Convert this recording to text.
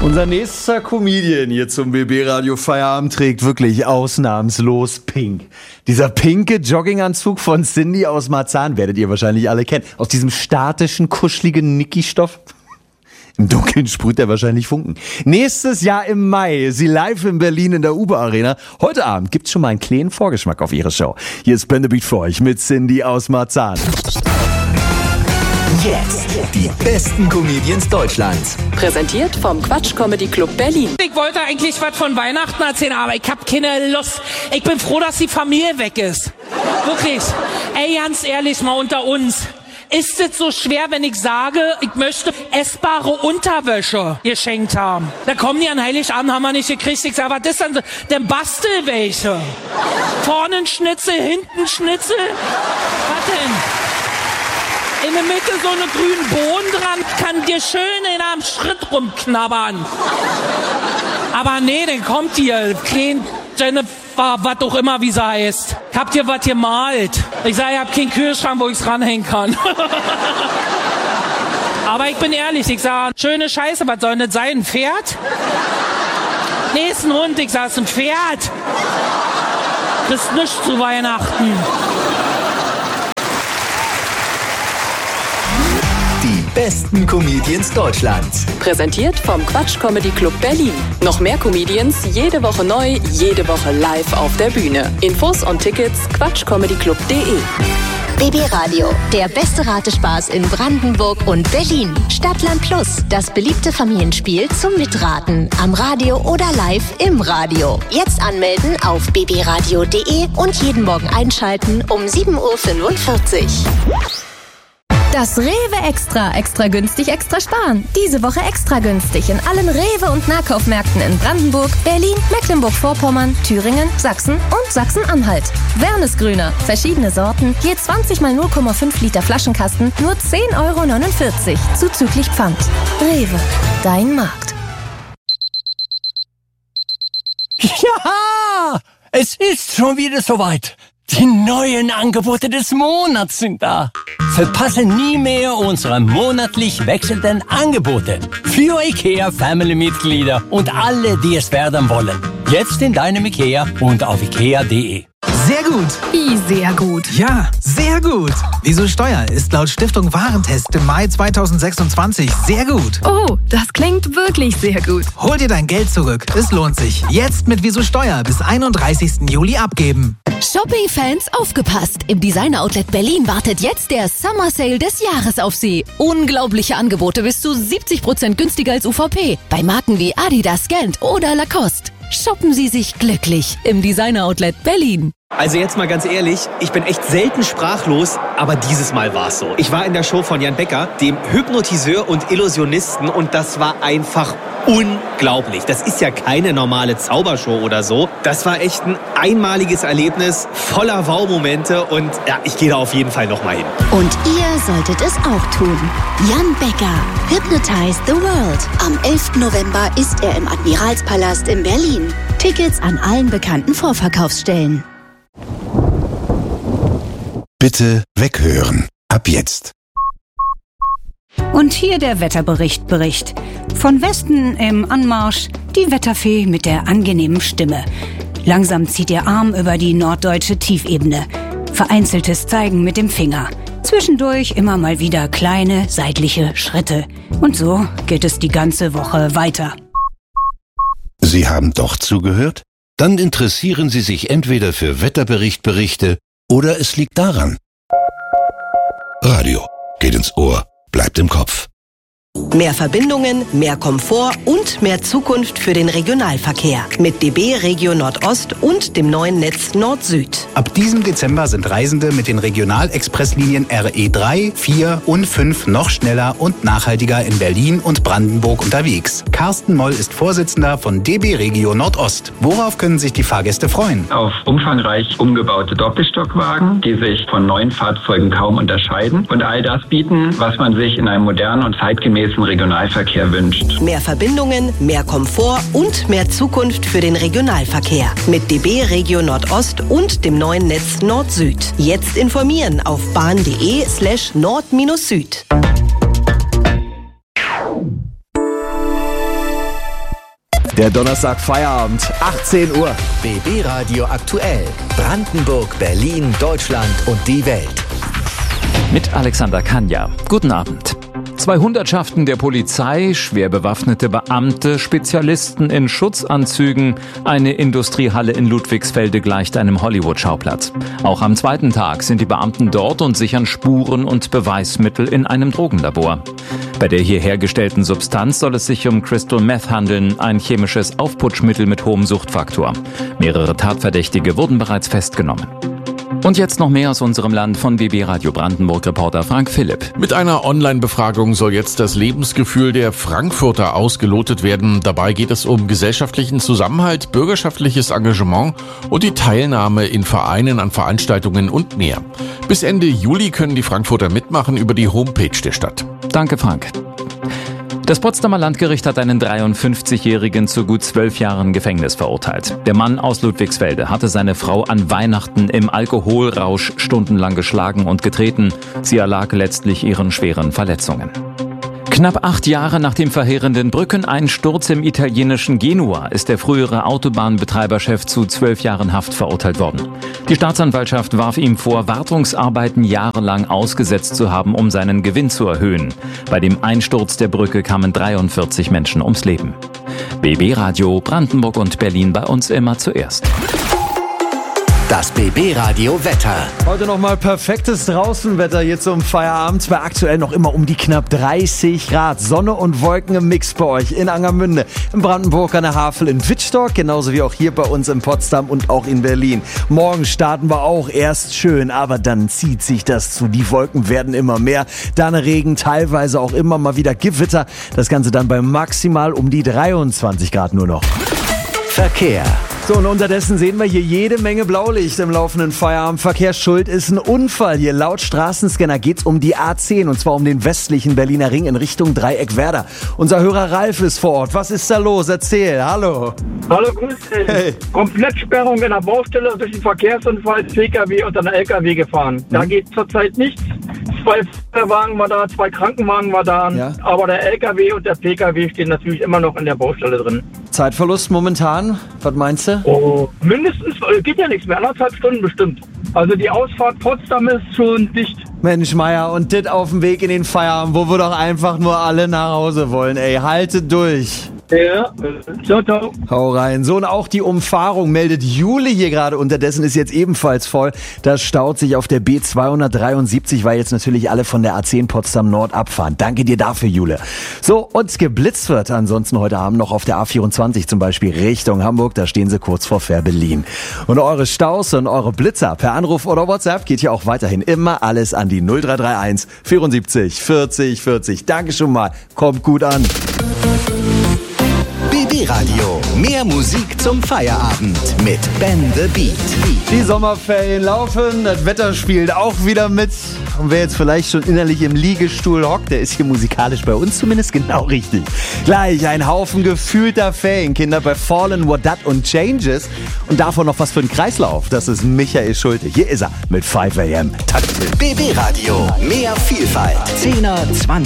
Unser nächster Comedian hier zum BB Radio Feierabend trägt wirklich ausnahmslos pink. Dieser pinke Jogginganzug von Cindy aus Marzahn werdet ihr wahrscheinlich alle kennen. Aus diesem statischen, kuscheligen Niki-Stoff. Im Dunkeln sprüht er wahrscheinlich Funken. Nächstes Jahr im Mai ist sie live in Berlin in der Uber Arena. Heute Abend gibt's schon mal einen kleinen Vorgeschmack auf ihre Show. Hier ist Bendebeat für euch mit Cindy aus Marzahn. Jetzt die besten Comedians Deutschlands. Präsentiert vom Quatsch Comedy Club Berlin. Ich wollte eigentlich was von Weihnachten erzählen, aber ich hab keine Lust. Ich bin froh, dass die Familie weg ist. Wirklich. Ey, ganz ehrlich, mal unter uns. Ist es so schwer, wenn ich sage, ich möchte essbare Unterwäsche geschenkt haben? Da kommen die an Heiligabend, haben wir nicht gekriegt. Ich sage, was ist denn? Dann bastel welche. Vorne ein Schnitzel, hinten ein Schnitzel. Was denn? In der Mitte so eine grünen Bohnen dran, kann dir schön in einem Schritt rumknabbern. Aber nee, dann kommt hier, klein Jennifer, was auch immer, wie sie heißt. Habt ihr was gemalt? Ich sage, ich hab keinen Kühlschrank, wo ich's ranhängen kann. Aber ich bin ehrlich, ich sage, schöne Scheiße, was soll das sein, ein Pferd? Nee, ist ein Hund, ich sage, es ist ein Pferd. Kriegst nichts zu Weihnachten. Die besten Comedians Deutschlands. Präsentiert vom Quatsch Comedy Club Berlin. Noch mehr Comedians, jede Woche neu, jede Woche live auf der Bühne. Infos und Tickets quatschcomedyclub.de. BB Radio, der beste Ratespaß in Brandenburg und Berlin. Stadtland Plus, das beliebte Familienspiel zum Mitraten. Am Radio oder live im Radio. Jetzt anmelden auf bbradio.de und jeden Morgen einschalten um 7.45 Uhr. Das Rewe Extra. Extra günstig, extra sparen. Diese Woche extra günstig in allen Rewe- und Nahkaufmärkten in Brandenburg, Berlin, Mecklenburg-Vorpommern, Thüringen, Sachsen und Sachsen-Anhalt. Wernesgrüner. Verschiedene Sorten. Je 20 mal 0,5 Liter Flaschenkasten. Nur 10,49 € zuzüglich Pfand. Rewe. Dein Markt. Ja! Es ist schon wieder soweit. Die neuen Angebote des Monats sind da. Verpasse nie mehr unsere monatlich wechselnden Angebote für IKEA-Family-Mitglieder und alle, die es werden wollen. Jetzt in deinem IKEA und auf ikea.de. Sehr gut. Wie sehr gut. Ja, sehr gut. Wieso Steuer ist laut Stiftung Warentest im Mai 2026 sehr gut. Oh, das klingt wirklich sehr gut. Hol dir dein Geld zurück. Es lohnt sich. Jetzt mit Wieso Steuer bis 31. Juli abgeben. Shopping-Fans, aufgepasst! Im Designer-Outlet Berlin wartet jetzt der Summer Sale des Jahres auf Sie. Unglaubliche Angebote bis zu 70% günstiger als UVP. Bei Marken wie Adidas, Gant oder Lacoste. Shoppen Sie sich glücklich im Designer-Outlet Berlin. Also jetzt mal ganz ehrlich, ich bin echt selten sprachlos, aber dieses Mal war es so. Ich war in der Show von Jan Becker, dem Hypnotiseur und Illusionisten, und das war einfach unglaublich. Das ist ja keine normale Zaubershow oder so. Das war echt ein einmaliges Erlebnis, voller Wow-Momente, und ja, ich gehe da auf jeden Fall nochmal hin. Und ihr solltet es auch tun. Jan Becker, Hypnotize the World. Am 11. November ist er im Admiralspalast in Berlin. Tickets an allen bekannten Vorverkaufsstellen. Bitte weghören. Ab jetzt. Und hier der Wetterbericht. Von Westen im Anmarsch die Wetterfee mit der angenehmen Stimme. Langsam zieht ihr Arm über die norddeutsche Tiefebene. Vereinzeltes Zeigen mit dem Finger. Zwischendurch immer mal wieder kleine seitliche Schritte. Und so geht es die ganze Woche weiter. Sie haben doch zugehört? Dann interessieren Sie sich entweder für Wetterberichte oder es liegt daran. Radio geht ins Ohr, bleibt im Kopf. Mehr Verbindungen, mehr Komfort und mehr Zukunft für den Regionalverkehr. Mit DB Regio Nordost und dem neuen Netz Nord-Süd. Ab diesem Dezember sind Reisende mit den Regionalexpresslinien RE3, 4 und 5 noch schneller und nachhaltiger in Berlin und Brandenburg unterwegs. Carsten Moll ist Vorsitzender von DB Regio Nordost. Worauf können sich die Fahrgäste freuen? Auf umfangreich umgebaute Doppelstockwagen, die sich von neuen Fahrzeugen kaum unterscheiden und all das bieten, was man sich in einem modernen und zeitgemäßen Regionalverkehr wünscht. Mehr Verbindungen, mehr Komfort und mehr Zukunft für den Regionalverkehr. Mit DB Regio Nordost und dem neuen Netz Nord-Süd. Jetzt informieren auf bahn.de/nord-süd. Der Donnerstag Feierabend, 18 Uhr. BB Radio aktuell. Brandenburg, Berlin, Deutschland und die Welt. Mit Alexander Kanja. Guten Abend. 2 Hundertschaften der Polizei, schwer bewaffnete Beamte, Spezialisten in Schutzanzügen. Eine Industriehalle in Ludwigsfelde gleicht einem Hollywood-Schauplatz. Auch am zweiten Tag sind die Beamten dort und sichern Spuren und Beweismittel in einem Drogenlabor. Bei der hier hergestellten Substanz soll es sich um Crystal Meth handeln, ein chemisches Aufputschmittel mit hohem Suchtfaktor. Mehrere Tatverdächtige wurden bereits festgenommen. Und jetzt noch mehr aus unserem Land von BB Radio Brandenburg-Reporter Frank Philipp. Mit einer Online-Befragung soll jetzt das Lebensgefühl der Frankfurter ausgelotet werden. Dabei geht es um gesellschaftlichen Zusammenhalt, bürgerschaftliches Engagement und die Teilnahme in Vereinen an Veranstaltungen und mehr. Bis Ende Juli können die Frankfurter mitmachen über die Homepage der Stadt. Danke, Frank. Das Potsdamer Landgericht hat einen 53-Jährigen zu gut 12 Jahren Gefängnis verurteilt. Der Mann aus Ludwigsfelde hatte seine Frau an Weihnachten im Alkoholrausch stundenlang geschlagen und getreten. Sie erlag letztlich ihren schweren Verletzungen. Knapp 8 Jahre nach dem verheerenden Brückeneinsturz im italienischen Genua ist der frühere Autobahnbetreiberchef zu 12 Jahren Haft verurteilt worden. Die Staatsanwaltschaft warf ihm vor, Wartungsarbeiten jahrelang ausgesetzt zu haben, um seinen Gewinn zu erhöhen. Bei dem Einsturz der Brücke kamen 43 Menschen ums Leben. BB Radio Brandenburg und Berlin, bei uns immer zuerst. Das BB Radio Wetter. Heute nochmal perfektes Draußenwetter hier zum Feierabend. Bei aktuell noch immer um die knapp 30 Grad. Sonne und Wolken im Mix bei euch in Angermünde, in Brandenburg an der Havel, in Wittstock, genauso wie auch hier bei uns in Potsdam und auch in Berlin. Morgen starten wir auch erst schön, aber dann zieht sich das zu. Die Wolken werden immer mehr. Dann Regen, teilweise auch immer mal wieder Gewitter. Das Ganze dann bei maximal um die 23 Grad nur noch. Verkehr. So, und unterdessen sehen wir hier jede Menge Blaulicht im laufenden Feierabendverkehr. Schuld ist ein Unfall. Hier laut Straßenscanner geht's um die A10 und zwar um den westlichen Berliner Ring in Richtung Dreieck-Werder. Unser Hörer Ralf ist vor Ort. Was ist da los? Erzähl. Hallo. Hallo, grüß dich. Hey. Komplettsperrung in der Baustelle durch den Verkehrsunfall, PKW und dann LKW gefahren. Da geht zurzeit nichts. 2 Feuerwagen war da, 2 Krankenwagen war da, ja. Aber der LKW und der PKW stehen natürlich immer noch in der Baustelle drin. Zeitverlust momentan? Was meinst du? Oh, mindestens, geht ja nichts mehr, 1,5 Stunden bestimmt. Also die Ausfahrt Potsdam ist schon dicht. Mensch, Meier, und dit auf dem Weg in den Feierabend, wo wir doch einfach nur alle nach Hause wollen, ey. Haltet durch. Ja, ciao, ciao. Hau rein. So, und auch die Umfahrung meldet Jule hier gerade. Unterdessen ist jetzt ebenfalls voll. Das staut sich auf der B273, weil jetzt natürlich alle von der A10 Potsdam Nord abfahren. Danke dir dafür, Jule. So, und geblitzt wird ansonsten heute Abend noch auf der A24 zum Beispiel Richtung Hamburg. Da stehen sie kurz vor Fährberlin. Und eure Staus und eure Blitzer per Anruf oder WhatsApp geht hier auch weiterhin immer alles an die 0331 74 40 40. Danke schon mal. Kommt gut an. BB Radio. Mehr Musik zum Feierabend mit Ben the Beat. Die Sommerferien laufen, das Wetter spielt auch wieder mit. Und wer jetzt vielleicht schon innerlich im Liegestuhl hockt, der ist hier musikalisch bei uns zumindest genau richtig. Gleich ein Haufen gefühlter Ferienkinder bei Fallen, What Dat und Changes. Und davon noch was für einen Kreislauf. Das ist Michael Schulte. Hier ist er mit 5 AM. BB Radio. Mehr Vielfalt. 10er, 20